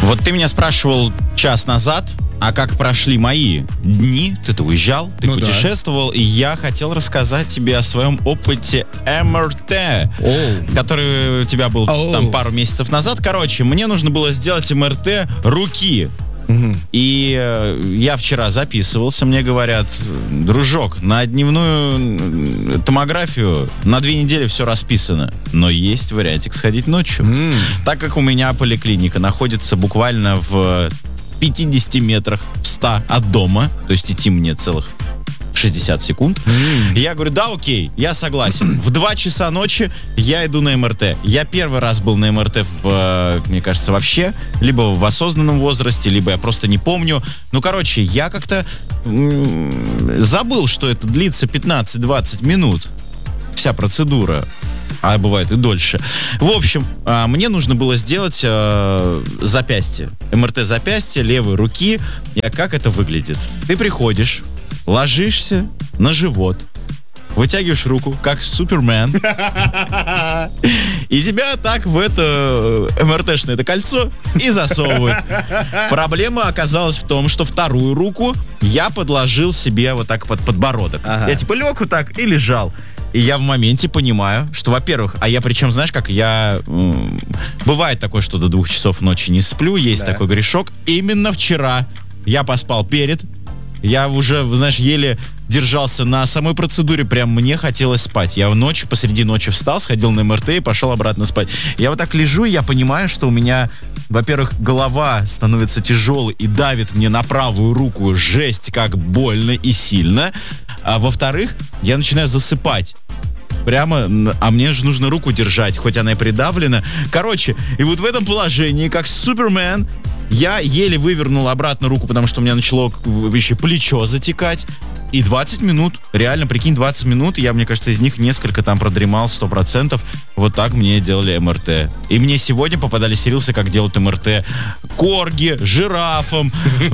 Вот ты меня спрашивал час назад, а как прошли мои дни? Ты-то уезжал, ты путешествовал, и я хотел рассказать тебе о своем опыте МРТ, который у тебя был там пару месяцев назад. Короче, мне нужно было сделать МРТ руки. И я вчера записывался, мне говорят: дружок, на дневную томографию на 2 недели все расписано, но есть вариантик сходить ночью. Так как у меня поликлиника находится буквально в 50 метрах, в 100 от дома, то есть идти мне целых 60 секунд. Я говорю: да, окей, я согласен. В 2 часа ночи я иду на МРТ. Я первый раз был на МРТ, мне кажется, вообще. Либо в осознанном возрасте, либо я просто не помню. Ну, короче, я как-то забыл, что это длится 15-20 минут. Вся процедура. А бывает и дольше. В общем, мне нужно было сделать запястье. МРТ запястья, левой руки. И как это выглядит? Ты приходишь, ложишься на живот, вытягиваешь руку, как Супермен, и тебя так в это МРТшное это кольцо и засовывают. Проблема оказалась в том, что вторую руку я подложил себе вот так под подбородок. Я типа лег вот так и лежал. И я в моменте понимаю, что, во-первых, а я причем, знаешь, как я... бывает такое, что до 2 часов ночи не сплю, есть такой грешок. Именно вчера я поспал перед. Я уже, знаешь, еле держался на самой процедуре, прям мне хотелось спать. Я ночью, посреди ночи встал, сходил на МРТ и пошел обратно спать. Я вот так лежу, и я понимаю, что у меня, во-первых, голова становится тяжелой и давит мне на правую руку, жесть, как больно и сильно. А во-вторых, я начинаю засыпать. Прямо, а мне же нужно руку держать, хоть она и придавлена. Короче, и вот в этом положении, как Супермен, я еле вывернул обратно руку, потому что у меня начало еще плечо затекать. И 20 минут, реально, прикинь, 20 минут, я, мне кажется, из них несколько там продремал 100%. Вот так мне делали МРТ. И мне сегодня попадались рилсы, как делают МРТ корги, жирафам,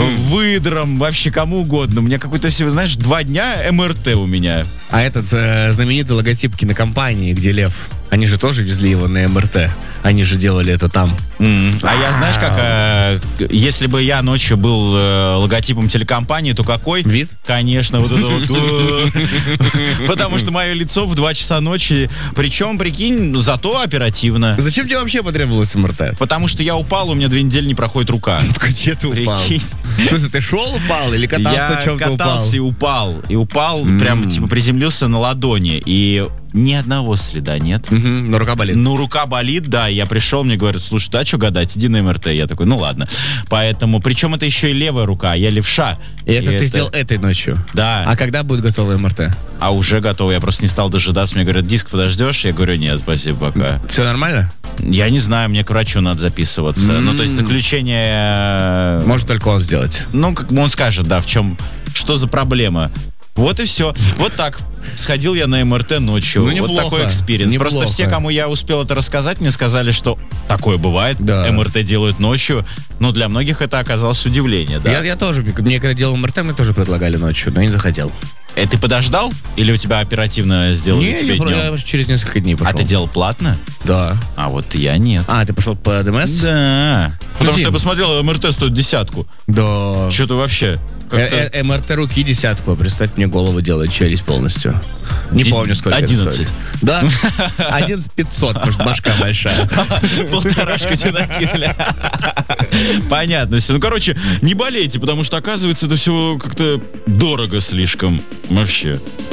выдрам, вообще кому угодно. У меня какой-то, знаешь, 2 дня МРТ у меня. А этот знаменитый логотип кинокомпании, где лев, они же тоже везли его на МРТ. Они же делали это там. А я, знаешь, как, если бы я ночью был логотипом телекомпании, то какой? Вид? Конечно, вот это вот. Потому что мое лицо в 2 часа ночи, причем, прикинь, зато оперативно. Зачем тебе вообще потребовалось МРТ? Потому что я упал, у меня 2 недели не проходит рука. Где ты упал? В смысле, ты шел, упал или катался на чем-то упал? Я катался и упал, прям, типа, приземлился на ладони, и ни одного следа нет. Но рука болит. Ну, рука болит, да. Я пришел, мне говорят: слушай, да, что гадать, иди на МРТ. Я такой: ну ладно. Поэтому, причем это еще и левая рука, я левша. И это ты сделал этой ночью? Да. А когда будет готово МРТ? А уже готово, я просто не стал дожидаться. Мне говорят: диск подождешь? Я говорю: нет, спасибо, пока. Все нормально? Я не знаю, мне к врачу надо записываться. Ну, то есть заключение... Может только он сделать. Ну, как он скажет, да, в чем, что за проблема. Вот и все. Вот так. Сходил я на МРТ ночью. Ну, вот такой экспириенс. Просто все, кому я успел это рассказать, мне сказали, что такое бывает. Да. МРТ делают ночью. Но для многих это оказалось удивление, да? Я тоже. Мне когда делал МРТ, мне тоже предлагали ночью, но я не захотел. Ты подождал? Или у тебя оперативно сделали тебе днем? Я через несколько дней пошел. А ты делал платно? Да. А вот я нет. А, ты пошел по ДМС? Да. Потому что я посмотрел, МРТ стоит 10. Да. Что ты вообще... МРТ руки 10, представь, мне голову делает челюсть полностью. Не помню, сколько 11. Да? 11,500, может, башка большая. 1,5 тебе накинули. Понятно все. Ну, короче, не болейте, потому что, оказывается, это все как-то дорого слишком. Вообще.